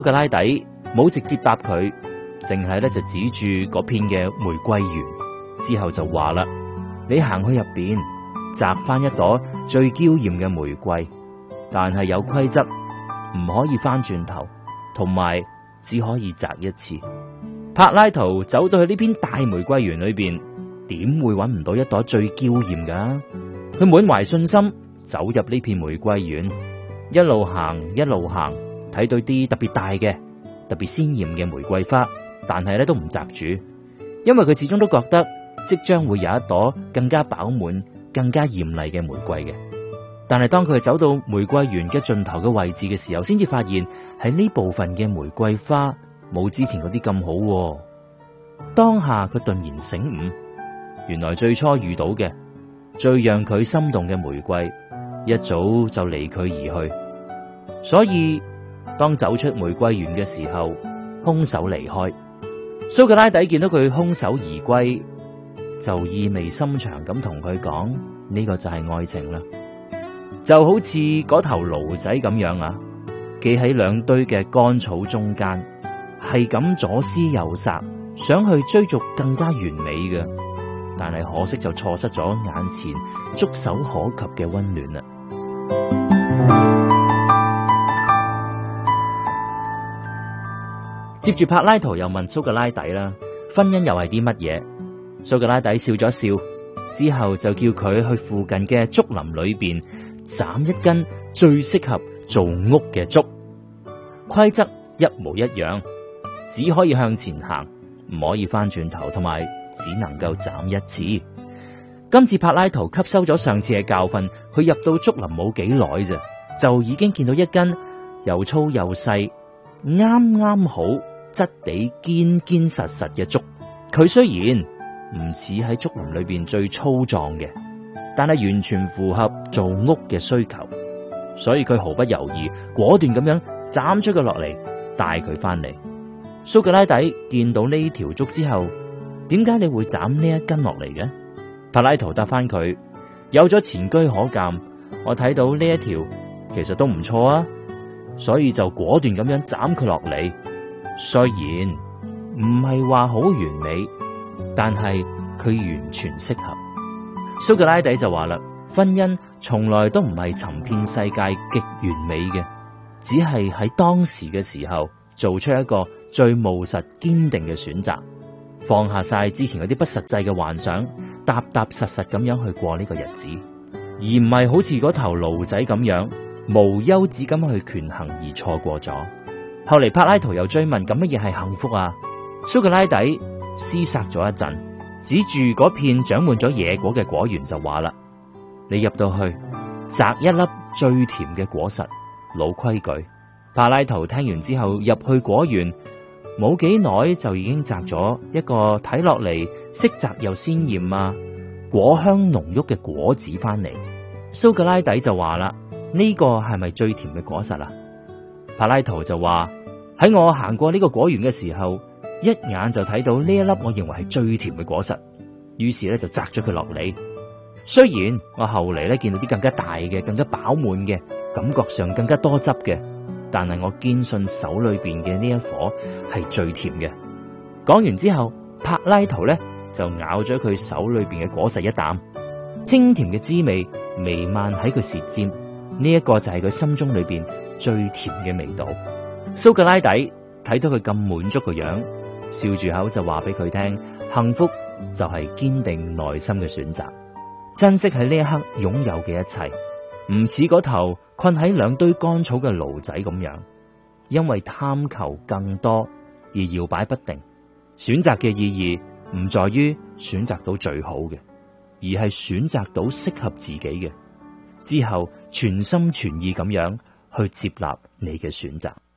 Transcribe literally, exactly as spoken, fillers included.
蘇格拉底冇直接答佢，淨係咧就指住嗰片嘅玫瑰園，之後就話啦：你行去入邊摘翻一朵最嬌艷嘅玫瑰，但係有規則，唔可以翻轉頭，同埋只可以摘一次。柏拉圖走到去呢片大玫瑰園裏邊，點會搵唔到一朵最嬌艷噶？佢滿懷信心走入呢片玫瑰園，一路行一路行，睇到啲特別大嘅、特別鮮艷嘅玫瑰花，但係咧都唔摘住，因為佢始終都覺得即將會有一朵更加飽滿、更加艷麗嘅玫瑰嘅。但係當佢走到玫瑰園嘅盡頭嘅位置嘅時候，先至發現喺呢部分嘅玫瑰花冇之前嗰啲咁好喎。當下佢頓然醒悟，原來最初遇到嘅最讓佢心動嘅玫瑰一早就離佢而去，所以當走出玫瑰園嘅時候，空手離開。蘇格拉底見到佢空手而歸，就意味深長咁同佢講：呢個就係愛情啦。就好似嗰頭驢仔咁樣啊，企喺兩堆嘅乾草中間，係咁左思右剎，想去追逐更加完美嘅，但係可惜就錯失咗眼前觸手可及嘅溫暖啦。接住柏拉圖又問蘇格拉底啦，婚姻又係啲乜嘢？蘇格拉底笑咗笑，之後就叫佢去附近嘅竹林裏邊斬一根最適合做屋嘅竹，規則一模一樣，只可以向前行，唔可以翻轉頭，同埋只能夠斬一次。今次柏拉圖吸收咗上次嘅教訓，佢入到竹林冇幾耐啫，就已經見到一根又粗又細，啱啱好質地堅堅實實嘅竹。佢雖然唔似喺竹林裏邊最粗壯嘅，但係完全符合做屋嘅需求，所以佢毫不猶豫，果斷咁樣斬出佢落嚟，帶佢翻嚟。蘇格拉底見到呢條竹之後，點解你會斬呢一根落嚟嘅？柏拉圖答翻佢：有咗前車可鑑，我睇到呢一條其實都唔錯啊，所以就果斷咁樣斬佢落嚟。雖然唔係話好完美，但係佢完全適合。蘇格拉底就話啦，婚姻從來都唔係尋遍世界極完美嘅，只係喺當時嘅時候做出一個最務實堅定嘅選擇，放下晒之前嗰啲不實際嘅幻想，踏踏實實咁樣去過呢個日子，而唔係好似嗰頭驢仔咁樣無休止咁去權衡而錯過咗。後嚟柏拉圖又追問：咁乜嘢係幸福啊？蘇格拉底思索咗一陣，指住嗰片長滿咗野果嘅果園就話啦：你入到去摘一粒最甜嘅果實，老規矩。柏拉圖聽完之後入去果園，冇幾耐就已經摘咗一個睇落嚟色澤又鮮艷啊，果香濃郁嘅果子翻嚟。蘇格拉底就話啦：呢個係咪最甜嘅果實啊？柏拉圖就話：喺我行過呢個果園嘅時候，一眼就睇到呢一粒我認為係最甜嘅果實，於是咧就摘咗佢落嚟。雖然我後嚟咧見到啲更加大嘅、更加飽滿嘅，感覺上更加多汁嘅，但係我堅信手裏邊嘅呢一顆係最甜嘅。講完之後，柏拉圖咧就咬咗佢手裏邊嘅果實一啖，清甜嘅滋味彌漫喺佢舌尖，呢一個就係佢心中裏邊最甜嘅味道。蘇格拉底睇到佢咁滿足嘅樣，笑住口就話俾佢聽：幸福就係堅定內心嘅選擇，珍惜喺呢一刻擁有嘅一切，唔似嗰頭困喺兩堆乾草嘅驢仔咁樣，因為貪求更多而搖擺不定。選擇嘅意義唔在於選擇到最好嘅，而係選擇到適合自己嘅，之後全心全意咁樣去接納你嘅選擇。